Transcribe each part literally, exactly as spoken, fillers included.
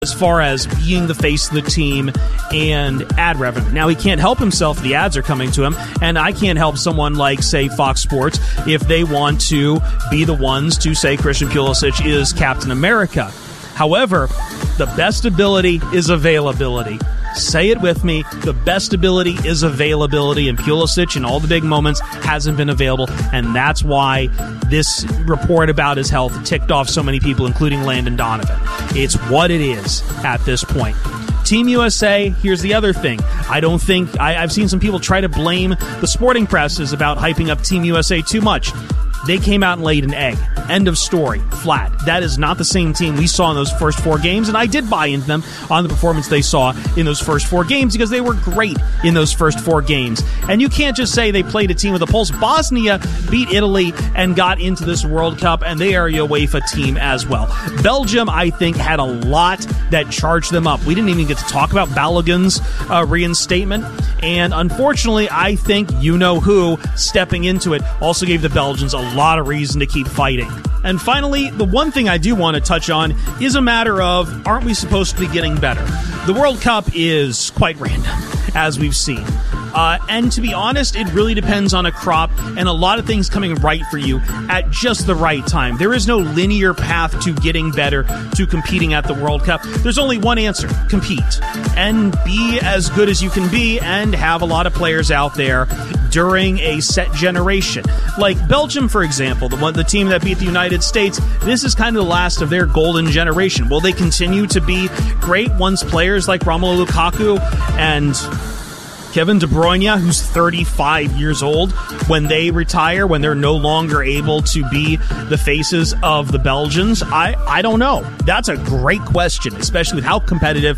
as far as being the face of the team and ad revenue. Now, he can't help himself if the ads are coming to him, and I can't help someone like, say, Fox Sports if they want to be the ones to say Christian Pulisic is Captain America. However, the best ability is availability. Say it with me. The best ability is availability, and Pulisic in all the big moments hasn't been available, and that's why this report about his health ticked off so many people, including Landon Donovan. It's what it is at this point. Team U S A, here's the other thing. I don't think, I, I've seen some people try to blame the sporting presses about hyping up Team U S A too much. They came out and laid an egg. End of story. Flat. That is not the same team we saw in those first four games, and I did buy into them on the performance they saw in those first four games because they were great in those first four games. And you can't just say they played a team with a pulse. Bosnia beat Italy and got into this World Cup, and they are a UEFA team as well. Belgium, I think, had a lot that charged them up. We didn't even get to talk about Balogun's uh, reinstatement, and unfortunately, I think you-know-who stepping into it also gave the Belgians a lot of reason to keep fighting. And finally, the one thing I do want to touch on is a matter of, aren't we supposed to be getting better? The World Cup is quite random, as we've seen. Uh, and to be honest, it really depends on a crop and a lot of things coming right for you at just the right time. There is no linear path to getting better, to competing at the World Cup. There's only one answer: compete and be as good as you can be and have a lot of players out there during a set generation. Like Belgium, for example, the one, the team that beat the United States, this is kind of the last of their golden generation. Will they continue to be great once players like Romelu Lukaku and Kevin De Bruyne, who's thirty-five years old, when they retire, when they're no longer able to be the faces of the Belgians? I, I don't know. That's a great question, especially with how competitive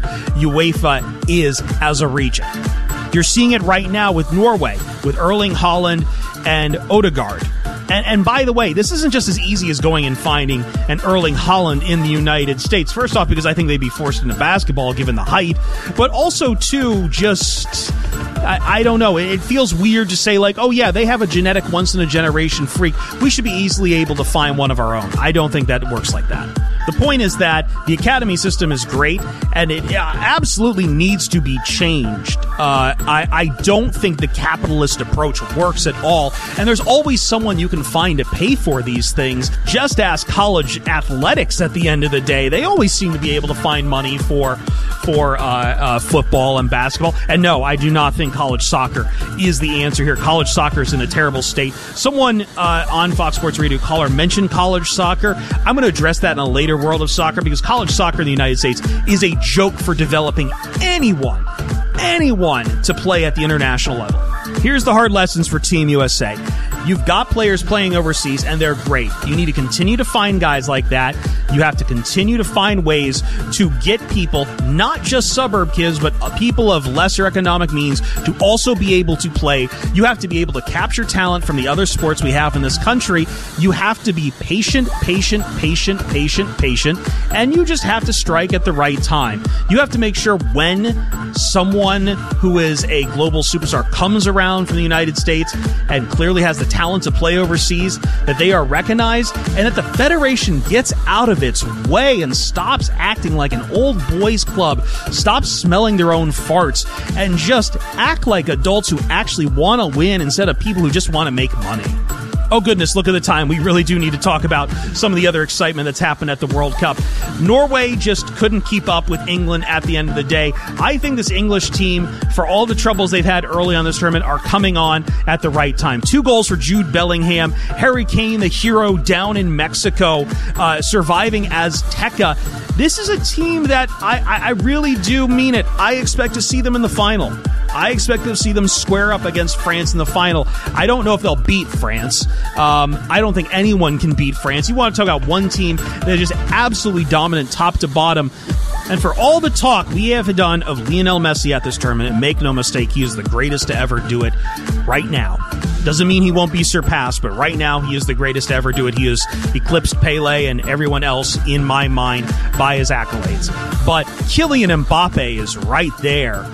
UEFA is as a region. You're seeing it right now with Norway, with Erling Haaland and Odegaard. And, and by the way, this isn't just as easy as going and finding an Erling Haaland in the United States. First off, because I think they'd be forced into basketball given the height, but also, too, just, I, I don't know. It, it feels weird to say, like, oh, yeah, they have a genetic once-in-a-generation freak. We should be easily able to find one of our own. I don't think that works like that. The point is that the academy system is great, and it absolutely needs to be changed. Uh, I, I don't think the capitalist approach works at all, and there's always someone you can find to pay for these things. Just ask college athletics at the end of the day. They always seem to be able to find money for for uh, uh, football and basketball. And no, I do not think college soccer is the answer here. College soccer is in a terrible state. Someone uh, on Fox Sports Radio Caller mentioned college soccer. I'm going to address that in a later world of soccer because college soccer in the United States is a joke for developing anyone, anyone to play at the international level. Here's the hard lessons for Team U S A. You've got players playing overseas, and they're great. You need to continue to find guys like that. You have to continue to find ways to get people, not just suburb kids, but people of lesser economic means, to also be able to play. You have to be able to capture talent from the other sports we have in this country. You have to be patient, patient, patient, patient, patient, and you just have to strike at the right time. You have to make sure when someone who is a global superstar comes around from the United States and clearly has the talent to play overseas, that they are recognized and that the federation gets out of its way and stops acting like an old boys club, stops smelling their own farts, and just act like adults who actually want to win instead of people who just want to make money. Oh goodness, look at the time. We really do need to talk about some of the other excitement that's happened at the World Cup. Norway just couldn't keep up with England at the end of the day. I think this English team, for all the troubles they've had early on this tournament, are coming on at the right time. Two goals for Jude Bellingham. Harry Kane, the hero down in Mexico, uh, surviving Azteca. This is a team that I, I, I really do mean it. I expect to see them in the final. I expect to see them square up against France in the final. I don't know if they'll beat France. Um, I don't think anyone can beat France. You want to talk about one team that is just absolutely dominant top to bottom. And for all the talk we have done of Lionel Messi at this tournament, and make no mistake, he is the greatest to ever do it right now. Doesn't mean he won't be surpassed, but right now he is the greatest to ever do it. He has eclipsed Pele and everyone else in my mind by his accolades. But Kylian Mbappe is right there.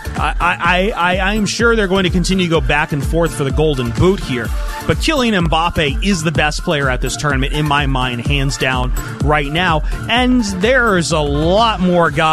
I, I, I, I'm sure they're going to continue to go back and forth for the golden boot here. But Kylian Mbappe is the best player at this tournament, in my mind, hands down, right now. And there's a lot more guys